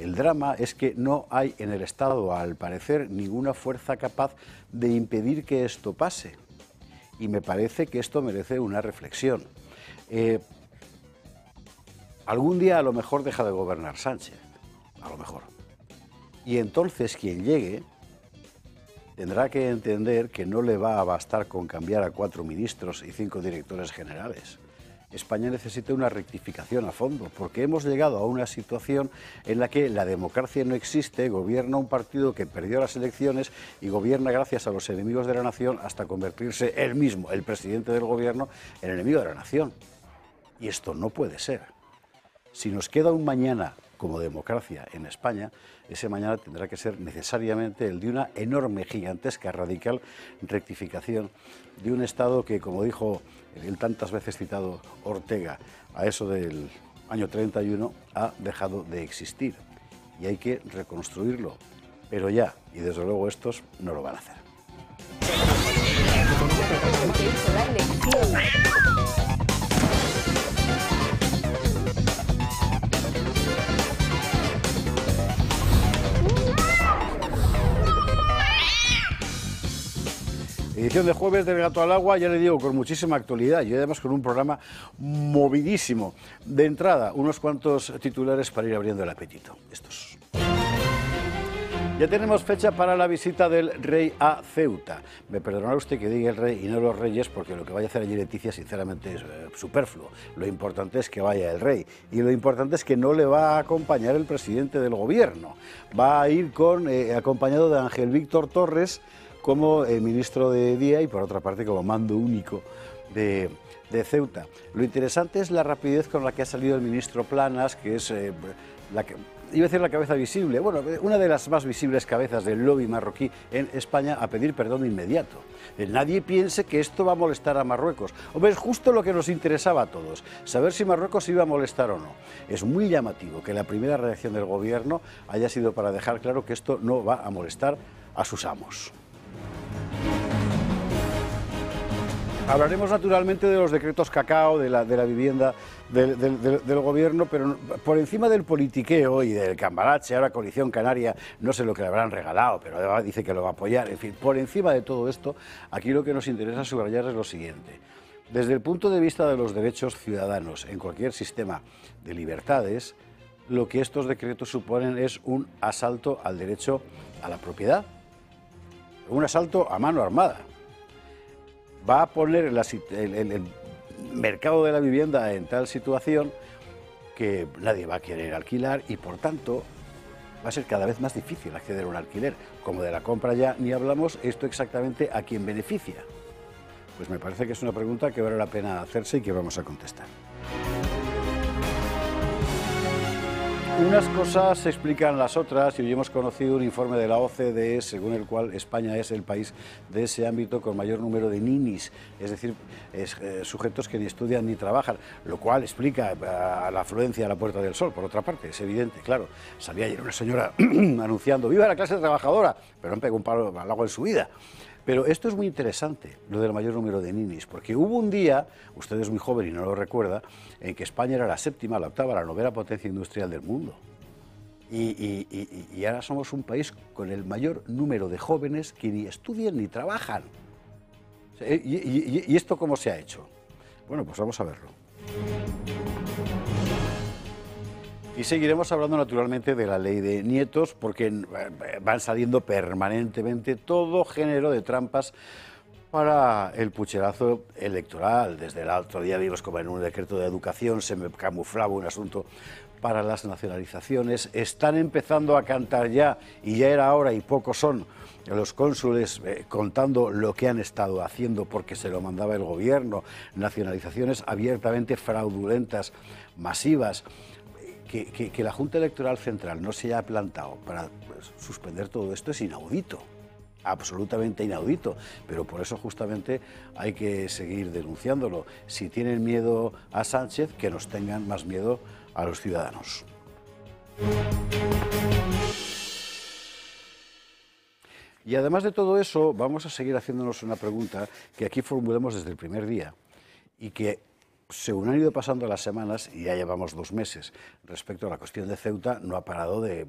El drama es que no hay en el Estado, al parecer, ninguna fuerza capaz de impedir que esto pase. Y me parece que esto merece una reflexión. Algún día a lo mejor deja de gobernar Sánchez, a lo mejor. Y entonces quien llegue tendrá que entender que no le va a bastar con cambiar a 4 ministros y 5 directores generales. España necesita una rectificación a fondo, porque hemos llegado a una situación en la que la democracia no existe, gobierna un partido que perdió las elecciones y gobierna gracias a los enemigos de la nación hasta convertirse él mismo, el presidente del gobierno, en enemigo de la nación. Y esto no puede ser. Si nos queda un mañana como democracia en España, ese mañana tendrá que ser necesariamente el de una enorme, gigantesca, radical rectificación de un Estado que, como dijo el tantas veces citado Ortega, a eso del año 31, ha dejado de existir. Y hay que reconstruirlo, pero ya, y desde luego estos no lo van a hacer. Edición de jueves del Gato al Agua, ya le digo, con muchísima actualidad y además con un programa movidísimo. De entrada, unos cuantos titulares para ir abriendo el apetito. Estos. Ya tenemos fecha para la visita del rey a Ceuta. Me perdonará usted que diga el rey y no los reyes, porque lo que vaya a hacer allí Leticia, sinceramente, es superfluo. Lo importante es que vaya el rey y lo importante es que no le va a acompañar el presidente del gobierno. Va a ir acompañado de Ángel Víctor Torres, como ministro de Día y por otra parte como mando único de Ceuta. Lo interesante es la rapidez con la que ha salido el ministro Planas, que es iba a decir la cabeza visible, bueno, una de las más visibles cabezas del lobby marroquí en España, a pedir perdón de inmediato. Nadie piense que esto va a molestar a Marruecos. Hombre, es justo lo que nos interesaba a todos, saber si Marruecos iba a molestar o no. Es muy llamativo que la primera reacción del gobierno haya sido para dejar claro que esto no va a molestar a sus amos. Hablaremos naturalmente de los decretos cacao, de la vivienda del gobierno, pero por encima del politiqueo y del cambalache, ahora Coalición Canaria, no sé lo que le habrán regalado, pero dice que lo va a apoyar, en fin, por encima de todo esto, aquí lo que nos interesa subrayar es lo siguiente. Desde el punto de vista de los derechos ciudadanos en cualquier sistema de libertades, lo que estos decretos suponen es un asalto al derecho a la propiedad, un asalto a mano armada. Va a poner el mercado de la vivienda en tal situación que nadie va a querer alquilar y, por tanto, va a ser cada vez más difícil acceder a un alquiler. Como de la compra ya ni hablamos, ¿esto exactamente a quién beneficia? Pues me parece que es una pregunta que vale la pena hacerse y que vamos a contestar. Unas cosas explican las otras y hoy hemos conocido un informe de la OCDE según el cual España es el país de ese ámbito con mayor número de ninis, es decir, sujetos que ni estudian ni trabajan, lo cual explica la afluencia a la Puerta del Sol. Por otra parte, es evidente, claro, salía ayer una señora anunciando ¡viva la clase trabajadora!, pero han pegado un palo al agua en su vida. Pero esto es muy interesante, lo del mayor número de ninis, porque hubo un día, usted es muy joven y no lo recuerda, en que España era la séptima, la octava, la novena potencia industrial del mundo. Y ahora somos un país con el mayor número de jóvenes que ni estudian ni trabajan. ¿Y esto cómo se ha hecho? Bueno, pues vamos a verlo. Y seguiremos hablando naturalmente de la ley de nietos, porque van saliendo permanentemente todo género de trampas para el pucherazo electoral. Desde el otro día vimos como en un decreto de educación se me camuflaba un asunto para las nacionalizaciones. Están empezando a cantar ya, y ya era hora y pocos son, los cónsules contando lo que han estado haciendo porque se lo mandaba el gobierno, nacionalizaciones abiertamente fraudulentas, masivas. Que la Junta Electoral Central no se haya plantado para suspender todo esto es inaudito, absolutamente inaudito, pero por eso justamente hay que seguir denunciándolo. Si tienen miedo a Sánchez, que nos tengan más miedo a los ciudadanos. Y además de todo eso, vamos a seguir haciéndonos una pregunta que aquí formulamos desde el primer día y que, según han ido pasando las semanas, y ya llevamos 2 meses, respecto a la cuestión de Ceuta, no ha parado de